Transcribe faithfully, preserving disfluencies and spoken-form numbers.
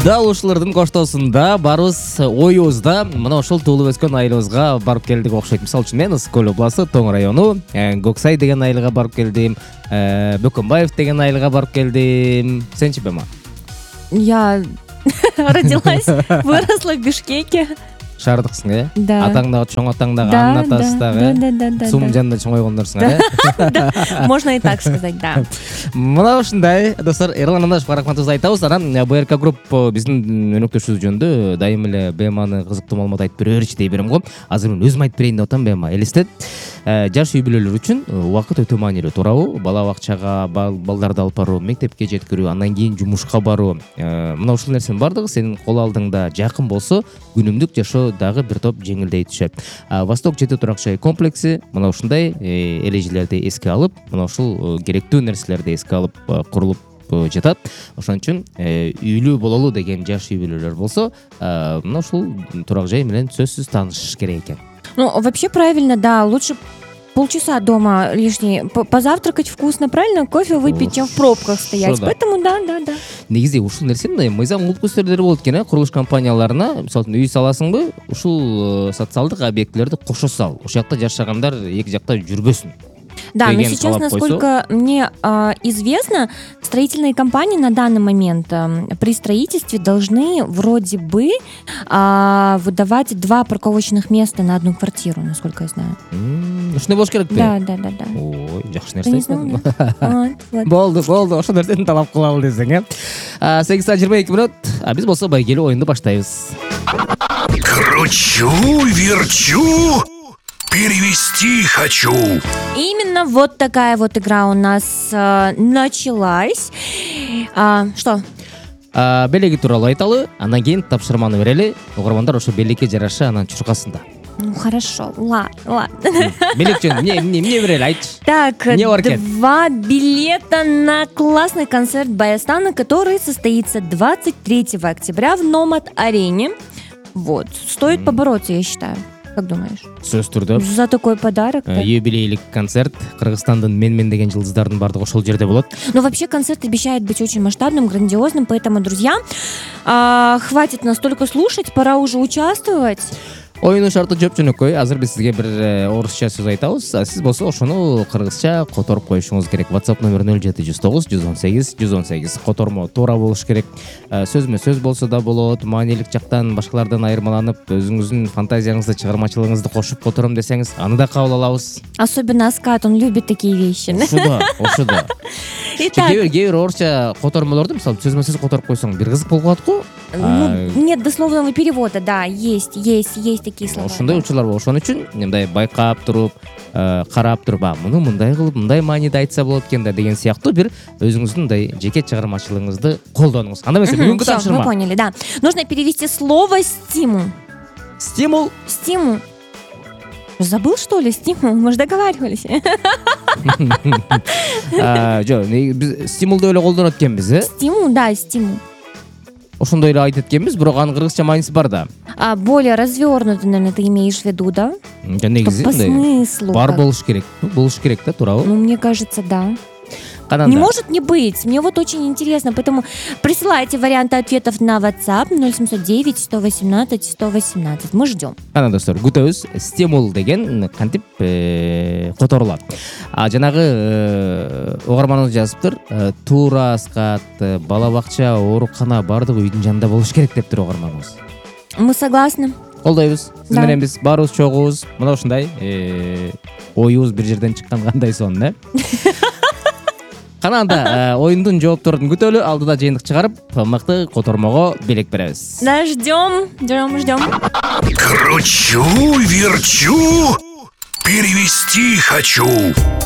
Дал ушулардын коштоосунда барыбыз оюбузда мына ушул туулуп өскөн айылыбызга барып келдик окшойт. Мисалы үчүн мен Ысык көл областы Тоң району Көксай деген айылга барып келдим, Бөкөнбаев деген айылга барып келдим. Сенчи Бема? Я родилась, выросла в Бишкеке. Шаардыксың, э? Да. Атаң дагы чоң, атаң дагы, анын атасы дагы. Да, да, да. Сумдун жанында чоң ойгондорсуң, э? Можно и так сказать, да. Мына ушундай достор, Эрлан Амандашевге рахматыбызды айтабыз. Анан БРК групп биздин өнөктөшүбүз жөнүндө дайым эле Беманы кызыктуу маалымат айтып береберчи дей берем го. Азыр мен өзүм айтып берейин деп атам. Бема элестет. Жаш үй бүлөлөр үчүн убакыт өтө маанилүү, туурабы? Бала бакчага балдарды алып баруу, мектепке жеткирүү, андан кийин жумушка баруу. Мына ушул нерсенин бардыгы сенин кол алдыңда жакын болсо, күнүмдүк жашоо дагы бир топ жеңилдей түшөт. Восток жети турак жай комплекси мына ушундай эрежелерди эске алып, мына ушул керектүү нерселерди эске алып курулуп жатат. Ошон үчүн үйлүү бололу деген жаш үй бүлөлөр болсо, мына ушул турак жай менен сөзсүз таанышыш керек экен. Ну, вообще правильно, да, лучше полчаса дома лишний позавтракать вкусно, правильно, кофе выпить, чем в пробках стоять. Поэтому да, да, да. Негизи ушул нерсени мыйзам улут көстөрдөрү болот экен, э, курулуш компанияларына, мисалы үчүн үй саласыңбы, ушул социалдык объектилерди кошо сал. Ошол жакта жашагандар эки жакта жүрбөсүн. Да, но сейчас, насколько мне э, известно, строительные компании на данный момент э, при строительстве должны вроде бы э, выдавать два парковочных места на одну квартиру, насколько я знаю. Ушундай болуш керек. Да, да, да, да. Ой, жакшы нерсе айтасың. Болду, болду, ошол нерсени талап кылалы десең, э. сегиз саат жыйырма эки мүнөт. А биз болсо байгелүү оюнду баштайбыз. Кручу, верчу, перевести хочу. Именно вот такая вот игра у нас э, началась. А, что? А, белеги тууралуу айталы, андан кийин тапшырманы берели. Угармандар ошо белекке жараша анан чуркасын да. Ну хорошо, ладно, ладно. Белек жөн, мне, мне, мне берели, айтчы. Так, два билета на классный концерт Баястана, который состоится двадцать третьего октября в Номад-арене. Вот, стоит побороться, я считаю. Как думаешь? Сөз түрдө. За такой подарок. Да? Юбилейлик концерт. Кыргызстандын мен-мен деген жылдыздардын бардыгы ошол жерде болот. Но вообще концерт обещает быть очень масштабным, грандиозным, поэтому, друзья, а, хватит нас только слушать, пора уже участвовать. Оюнун шарты жооп жөнөкөй. Азыр биз сизге бир орусча сөз айтабыз. Сиз болсо ошону кыргызча которуп коюшуңуз керек. WhatsApp номер нөл жети жүз тогуз жүз он сегиз жүз он сегиз. Котормо туура болуш керек. Сөзмө сөз болсо да болот. Маанилик жактан башкалардан айырмаланып, өзүңүздүн фантазияңызды, чыгармачылыгыңызды кошуп котором десеңиз, аны да кабыл алабыз. Особенно Аскат, он любит такие вещи. Ошо ошо да. Итак, кээ бир орусча котормолорду, мисалы, сөзмө сөз которуп койсоң, бир кызык болуп калат го. Нет дословного перевода, да, есть, есть, есть такие слова. Ошондой учурлар бар. Ошон үчүн мындай байкап туруп, карап туруп, а муну мындай кылып, мындай мааниде айтса болот экен да деген сыяктуу бир өзүңүздүн мындай жеке чыгармачылыгыңызды колдонуңуз. Анда эмесе бүгүнкү тапшырма. Мы поняли, да. Нужно перевести слово стимул. Стимул? Стимул. Забыл, что ли, стимул? Мы же договаривались. Жок, стимулду эле колдонот экенбиз, э? Стимул, да, стимул. Ошондой эле айтат экенбиз, бирок анын кыргызча мааниси бар да. А более развернуто, наверное, ты имеешь в виду, да? Негизи по смыслу. Бар болуш керек. Болуш керек да, туурабы? Ну, мне кажется, да. Кананда. Не может не быть. Мне вот очень интересно, поэтому присылайте варианты ответов на WhatsApp ноль семьсот девять сто восемнадцать сто восемнадцать. Мы ждем. Кана достор, күтөбүз. Стимул деген кантип которулат. А жанагы угарманыбыз жазыптыр. Туура Аскат, бала бакча, оорукана бардыгы үйдүн жанында болуш керек дептир угарманыбыз. Мы согласны. Колдойбуз. Сиз менен биз барыбыз чогубуз. Мына ушундай оюбуз бир жерден чыккан кандай сонун, э? Кананда оюндун жоопторун күтөлү, алдыда жыйынтык чыгарып, мыкты котормого белек беребиз. Да, ждем, ждем, ждем. Кручу, верчу, перевести хочу.